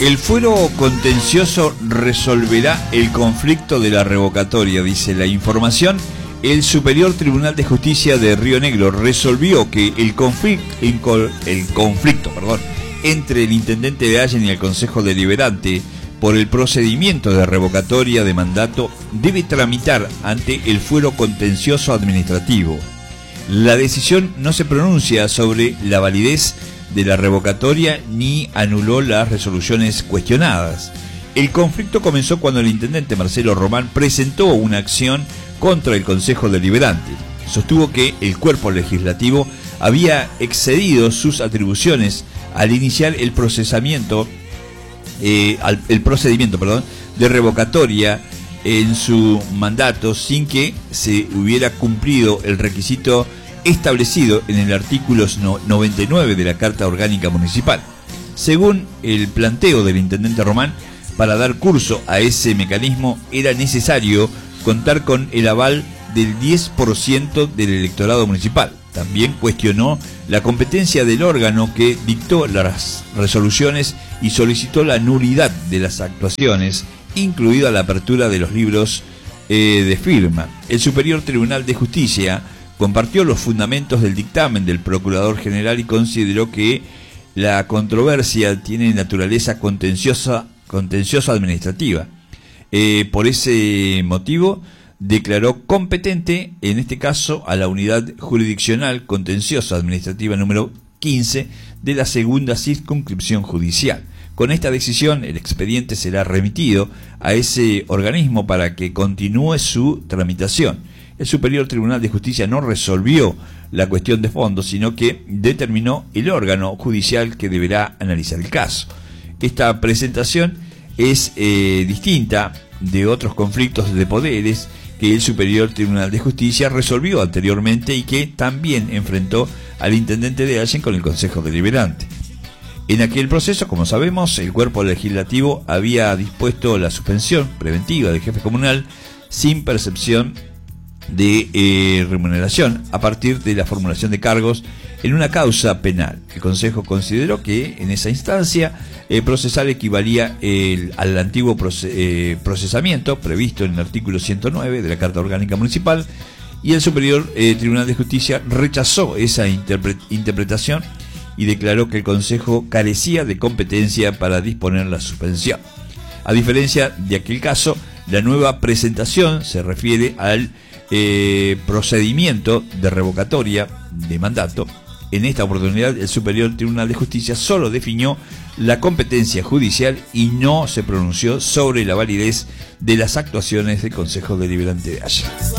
El fuero contencioso resolverá el conflicto de la revocatoria, dice la información. El Superior Tribunal de Justicia de Río Negro resolvió que el conflicto entre el intendente de Allen y el Consejo Deliberante por el procedimiento de revocatoria de mandato debe tramitar ante el fuero contencioso administrativo. La decisión no se pronuncia sobre la validez de la revocatoria ni anuló las resoluciones cuestionadas. El conflicto comenzó cuando el intendente Marcelo Román presentó una acción contra el Consejo Deliberante. Sostuvo que el cuerpo legislativo había excedido sus atribuciones al iniciar el procedimiento de revocatoria en su mandato sin que se hubiera cumplido el requisito establecido en el artículo 99 de la Carta Orgánica Municipal. Según el planteo del intendente Román, para dar curso a ese mecanismo era necesario contar con el aval del 10% del electorado municipal. También cuestionó la competencia del órgano que dictó las resoluciones y solicitó la nulidad de las actuaciones, incluida la apertura de los libros de firma. El Superior Tribunal de Justicia compartió los fundamentos del dictamen del Procurador General y consideró que la controversia tiene naturaleza contenciosa administrativa. Por ese motivo, declaró competente, en este caso, a la Unidad Jurisdiccional Contenciosa Administrativa número 15 de la Segunda Circunscripción Judicial. Con esta decisión, el expediente será remitido a ese organismo para que continúe su tramitación. El Superior Tribunal de Justicia no resolvió la cuestión de fondo, sino que determinó el órgano judicial que deberá analizar el caso. Esta presentación es distinta de otros conflictos de poderes que el Superior Tribunal de Justicia resolvió anteriormente y que también enfrentó al intendente de Allen con el Consejo Deliberante. En aquel proceso, como sabemos, el cuerpo legislativo había dispuesto la suspensión preventiva del jefe comunal sin percepción de remuneración a partir de la formulación de cargos en una causa penal. El Consejo consideró que en esa instancia procesal equivalía al antiguo procesamiento previsto en el artículo 109 de la Carta Orgánica Municipal, y el Superior Tribunal de Justicia rechazó esa interpretación y declaró que el Consejo carecía de competencia para disponer la suspensión. A diferencia de aquel caso, la nueva presentación se refiere al procedimiento de revocatoria de mandato. En esta oportunidad, el Superior Tribunal de Justicia solo definió la competencia judicial y no se pronunció sobre la validez de las actuaciones del Consejo Deliberante de Allen.